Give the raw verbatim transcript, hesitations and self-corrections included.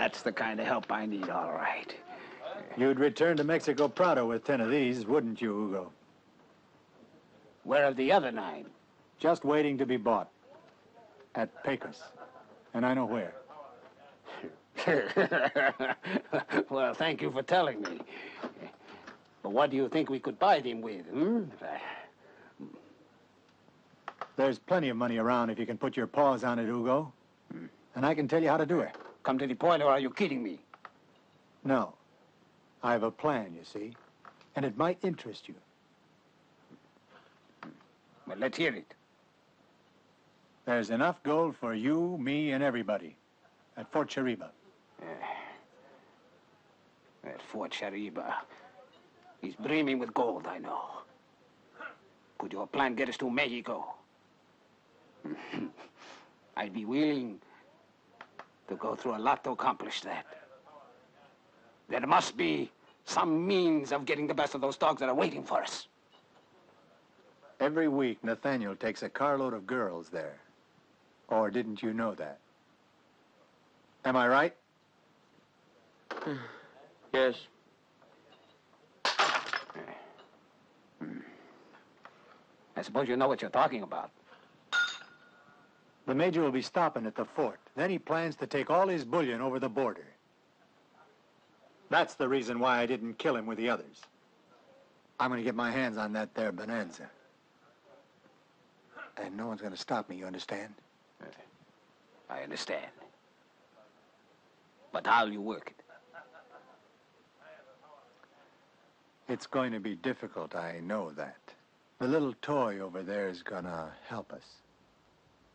That's the kind of help I need, all right. You'd return to Mexico pronto with ten of these, wouldn't you, Hugo? Where are the other nine? Just waiting to be bought. At Pecos. And I know where. Well, thank you for telling me. But what do you think we could buy them with, hmm? There's plenty of money around if you can put your paws on it, Hugo. Hmm. And I can tell you how to do it. Come to the point, or are you kidding me? No. I have a plan, you see. And it might interest you. Well, let's hear it. There's enough gold for you, me, and everybody at Fort Chariba. Uh, at Fort Chariba. He's brimming with gold, I know. Could your plan get us to Mexico? I'd be willing to go through a lot to accomplish that. There must be some means of getting the best of those dogs that are waiting for us. Every week, Nathaniel takes a carload of girls there. Or didn't you know that? Am I right? Yes. I suppose you know what you're talking about. The Major will be stopping at the fort. Then he plans to take all his bullion over the border. That's the reason why I didn't kill him with the others. I'm going to get my hands on that there bonanza. And no one's going to stop me, you understand? I understand. But how'll you work it? It's going to be difficult, I know that. The little toy over there is gonna help us.